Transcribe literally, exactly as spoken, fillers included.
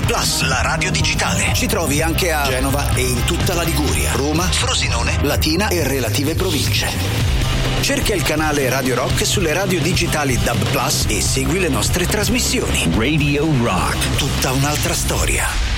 DAB Plus, la radio digitale. Ci trovi anche a Genova e in tutta la Liguria, Roma, Frosinone, Latina e relative province. Cerca il canale Radio Rock sulle radio digitali D A B Plus e segui le nostre trasmissioni. Radio Rock, tutta un'altra storia.